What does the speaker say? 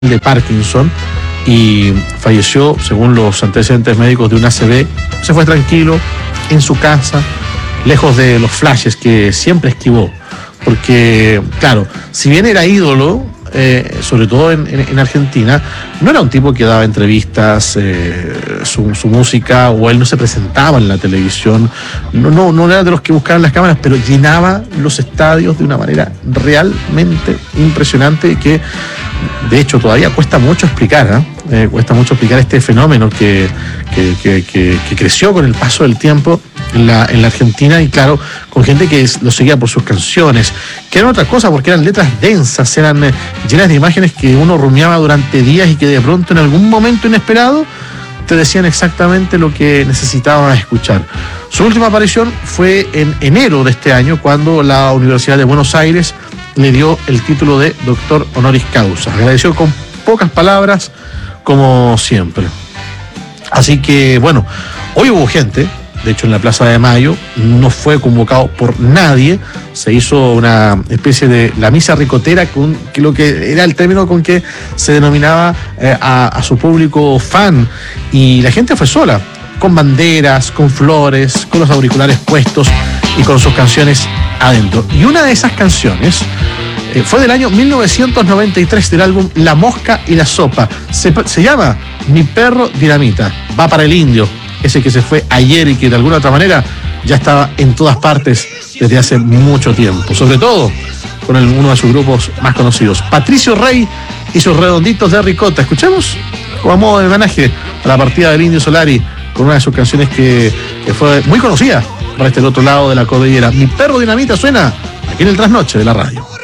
de Parkinson y falleció, según los antecedentes médicos, de un ACV. Se fue tranquilo en su casa, lejos de los flashes que siempre esquivó, porque, claro, si bien era ídolo, sobre todo en Argentina, no era un tipo que daba entrevistas, su música, o él no se presentaba en la televisión, no era de los que buscaban las cámaras, pero llenaba los estadios de una manera realmente impresionante, que de hecho todavía cuesta mucho explicar, cuesta mucho explicar este fenómeno que creció con el paso del tiempo en la Argentina, y claro, con gente que lo seguía por sus canciones, que eran otra cosa, porque eran letras densas, eran llenas de imágenes que uno rumiaba durante días y que de pronto en algún momento inesperado te decían exactamente lo que necesitabas escuchar. Su última aparición fue en enero de este año, cuando la Universidad de Buenos Aires le dio el título de doctor honoris causa. Agradeció con pocas palabras, como siempre. Así que, bueno, hoy hubo gente. De hecho, en la Plaza de Mayo no fue convocado por nadie. Se hizo una especie de la misa ricotera, que lo que era el término con que se denominaba a su público fan. Y la gente fue sola, con banderas, con flores, con los auriculares puestos y con sus canciones adentro. Y una de esas canciones fue del año 1993, del álbum La Mosca y la Sopa. Se llama Mi Perro Dinamita. Va para el Indio, ese que se fue ayer y que de alguna otra manera ya estaba en todas partes desde hace mucho tiempo, sobre todo con uno de sus grupos más conocidos, Patricio Rey y sus Redonditos de Ricota. Escuchemos como a modo de homenaje a la partida del Indio Solari, con una de sus canciones que fue muy conocida para este otro lado de la cordillera. Mi Perro Dinamita suena aquí en el Trasnoche de la radio.